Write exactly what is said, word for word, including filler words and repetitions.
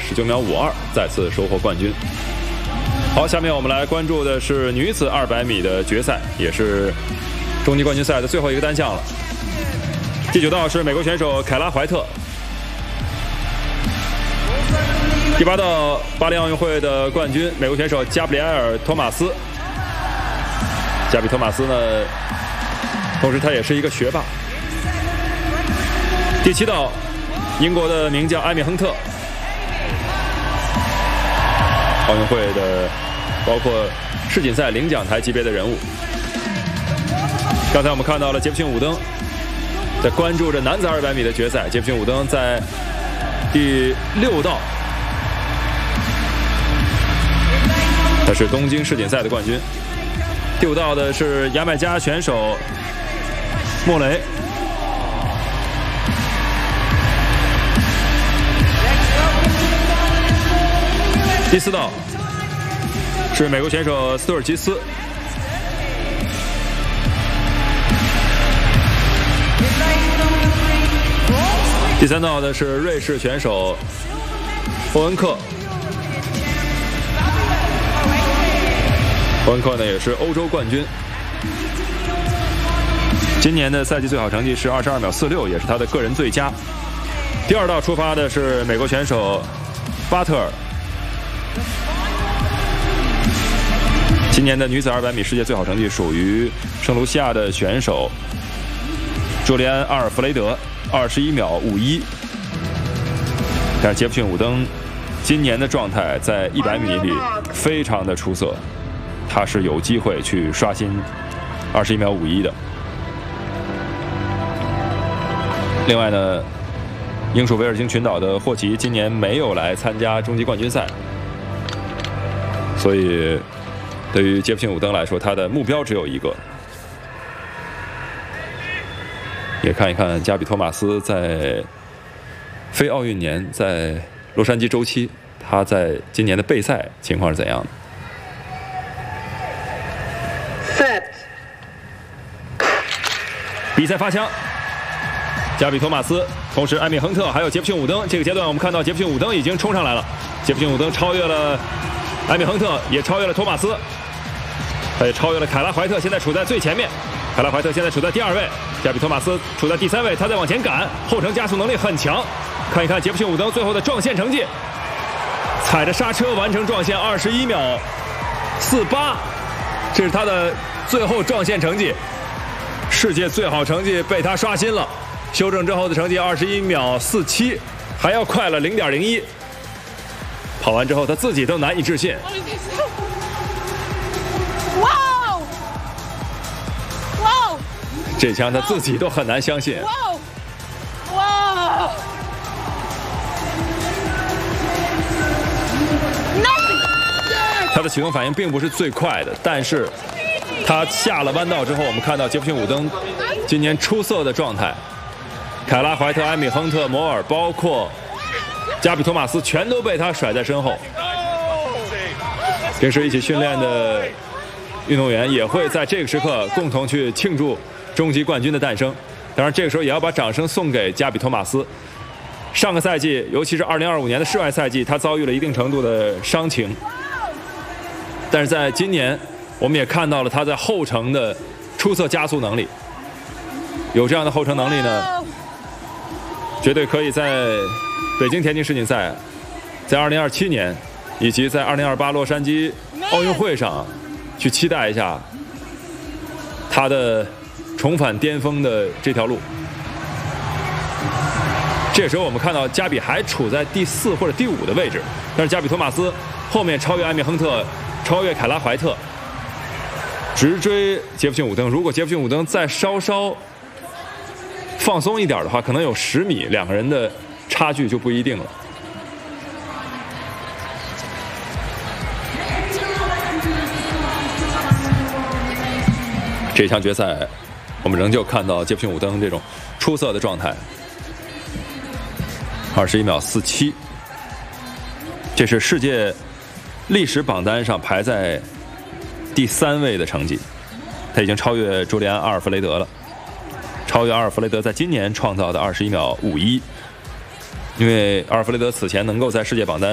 十九秒五二，再次收获冠军。好，下面我们来关注的是女子二百米的决赛，也是终极冠军赛的最后一个单项了。第九道是美国选手凯拉怀特。第八道巴黎奥运会的冠军，美国选手加布里埃尔·托马斯。加比托马斯呢，同时他也是一个学霸。第七道，英国的名将艾米亨特。奥运会的包括世锦赛领奖台级别的人物。刚才我们看到了杰弗逊·伍登在关注着男子二百米的决赛。杰弗逊·伍登在第六道，他是东京世锦赛的冠军。第五道的是牙买加选手莫雷。第四道是美国选手斯图尔吉斯。第三道的是瑞士选手欧文克。欧文克呢也是欧洲冠军，今年的赛季最好成绩是二十二秒四六，也是他的个人最佳。第二道出发的是美国选手巴特尔。今年的女子二百米世界最好成绩属于圣卢西亚的选手朱利安·阿尔弗雷德，二十一秒五一。但是杰弗逊·伍登今年的状态在一百米里非常的出色，他是有机会去刷新二十一秒五一的。另外呢，英属维尔京群岛的霍奇今年没有来参加终极冠军赛，所以对于杰弗逊·伍登来说，他的目标只有一个。也看一看加比托马斯在非奥运年在洛杉矶周期，他在今年的备赛情况是怎样的。比赛发枪，加比托马斯，同时艾米亨特还有杰弗逊·伍登。这个阶段我们看到杰弗逊·伍登已经冲上来了，杰弗逊·伍登超越了艾米亨特，也超越了托马斯，他也超越了凯拉怀特，现在处在最前面。凯拉怀特现在处在第二位，加比托马斯处在第三位，他在往前赶，后程加速能力很强。看一看杰弗逊·伍登最后的撞线成绩，踩着刹车完成撞线，二十一秒四八，这是他的最后撞线成绩。世界最好成绩被他刷新了，修正之后的成绩二十一秒四七，还要快了零点零一。跑完之后他自己都难以置信。 哇哦！哇哦！ 这枪他自己都很难相信。 哇哦！哇！ 他的启动反应并不是最快的，但是他下了弯道之后，我们看到杰弗逊·伍登今年出色的状态，凯拉怀特、艾米亨特、摩尔，包括加比托马斯，全都被他甩在身后。平时一起训练的运动员也会在这个时刻共同去庆祝终极冠军的诞生。当然，这个时候也要把掌声送给加比托马斯。上个赛季，尤其是二零二五年的室外赛季，他遭遇了一定程度的伤情，但是在今年，我们也看到了他在后程的出色加速能力。有这样的后程能力呢，绝对可以在北京田径世锦赛，在二零二七年以及在二零二八洛杉矶奥运会上去期待一下他的重返巅峰的这条路。这时候我们看到加比还处在第四或者第五的位置，但是加比托马斯后面超越艾米亨特，超越凯拉怀特，直追杰弗逊·伍登。如果杰弗逊·伍登再稍稍放松一点的话，可能有十米，两个人的差距就不一定了。这场决赛，我们仍旧看到杰弗逊·伍登这种出色的状态，二十一秒四七，这是世界历史榜单上排在第三位的成绩，他已经超越朱利安·阿尔弗雷德了，超越阿尔弗雷德在今年创造的二十一秒五一。因为阿尔弗雷德此前能够在世界榜单